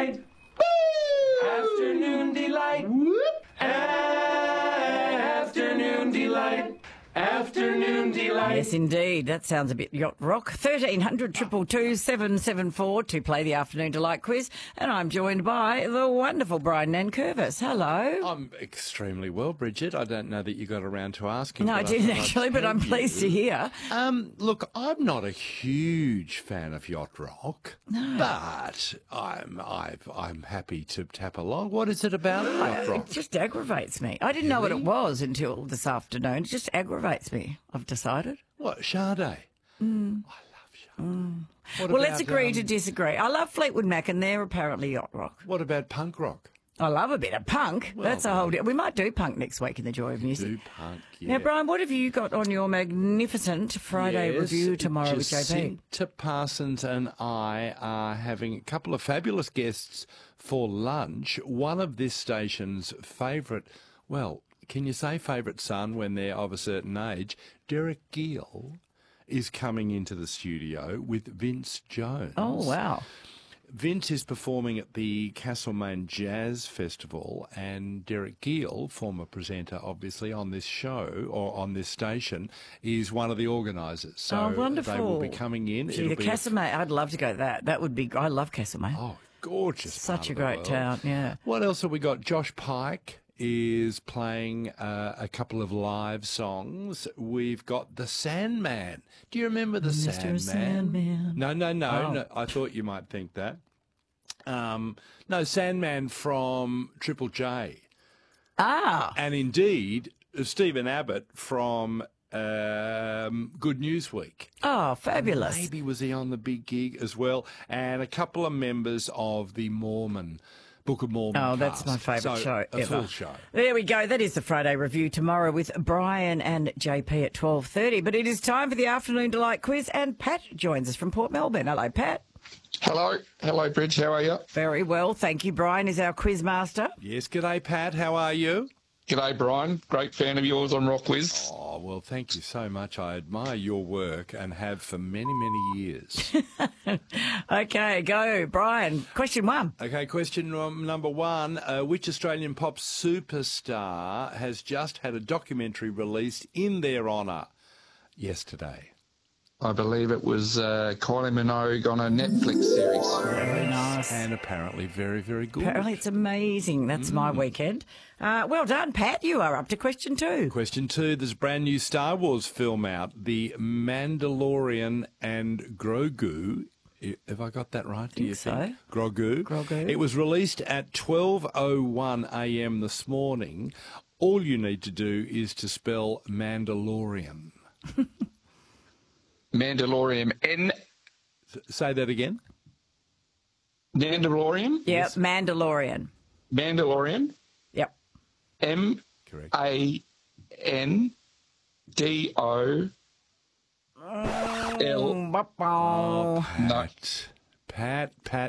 delight. Afternoon delight. Afternoon delight. Afternoon delight. Yes, indeed. That sounds a bit yacht rock. 1300 222 774 to play the Afternoon Delight quiz. And I'm joined by the wonderful Brian Nankervis. Hello. I'm extremely well, Bridget. I don't know that you got around to asking. No, I didn't actually, but I'm pleased to hear. Look, I'm not a huge fan of yacht rock, but I'm happy to tap along. What is it about yacht rock? It just aggravates me. I didn't know what it was until this afternoon. It just aggravates me, I've decided. What, Sade? I love Sade. Well, let's agree to disagree. I love Fleetwood Mac and they're apparently yacht rock. What about punk rock? I love a bit of punk. Well, that's a whole deal. We might do punk next week in the Joy of Music. Do punk, yeah. Now, Brian, what have you got on your magnificent Friday review tomorrow with JP? Jacinta Parsons and I are having a couple of fabulous guests for lunch. One of this station's favourite, well, can you say favourite son when they're of a certain age? Derek Gill is coming into the studio with Vince Jones. Oh, wow. Vince is performing at the Castlemaine Jazz Festival, and Derek Gill, former presenter obviously on this show or on this station, is one of the organisers. So wonderful. They will be coming in. Gee, the Castlemaine, I'd love to go to that. That would be, I love Castlemaine. Oh, gorgeous. Such a part of the great world. town, yeah. What else have we got? Josh Pike is playing a couple of live songs. We've got The Sandman. Do you remember The Mr. Sandman. No. I thought you might think that. No, Sandman from Triple J. Ah. And indeed, Stephen Abbott from Good News Week. Oh, fabulous. Maybe was he on the big gig as well? And a couple of members of the Book of Mormon Oh, that's cast. my favourite show A ever. full show. There we go. That is the Friday review tomorrow with Brian and JP at 12:30. But it is time for the Afternoon Delight quiz, and Pat joins us from Port Melbourne. Hello, Pat. Hello, Bridge. How are you? Very well, thank you. Brian is our quiz master. Yes, g'day, Pat. How are you? G'day, Brian. Great fan of yours on Rock Quiz. Oh, well, thank you so much. I admire your work and have for many, many years. Okay, go, Brian. Question one. Okay, question number one. Which Australian pop superstar has just had a documentary released in their honour yesterday? I believe it was Kylie Minogue on a Netflix series. Very nice. And apparently very, very good. Apparently it's amazing. That's my weekend. Well done, Pat. You are up to question two. Question two, there's a brand new Star Wars film out, The Mandalorian and Grogu. Have I got that right, do you think? Grogu. Grogu. It was released at 12:01 a.m. this morning. All you need to do is to spell Mandalorian. Mandalorian. Say that again. Mandalorian? Yep, Mandalorian. Mandalorian. Yep. Correct. MANDOL. Oh, No. Pat,